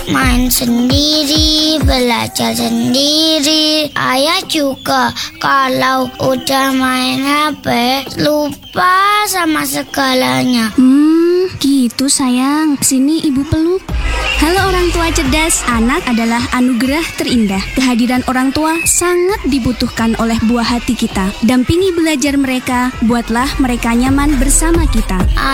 main sendiri, belajar sendiri. Ayah juga kalau udah main HP lupa sama segalanya. Gitu sayang. Sini ibu peluk. Halo orang tua cerdas, anak adalah anugerah terindah. Kehadiran orang tua sangat dibutuhkan oleh buah hati kita. Dampingi belajar mereka, buatlah mereka nyaman bersama kita.